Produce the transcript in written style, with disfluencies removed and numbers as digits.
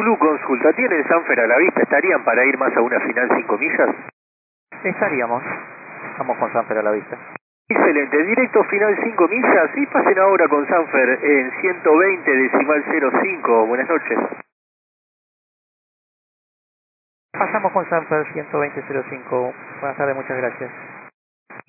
Zulu consulta, ¿tienen Sanfer a la vista? ¿Estarían para ir más a una final 5 millas? Estaríamos. Estamos con Sanfer a la vista. Excelente, directo final 5 millas y pasen ahora con Sanfer en 120,05. Buenas noches. Pasamos con Sanfer 120.05. Buenas tardes, muchas gracias.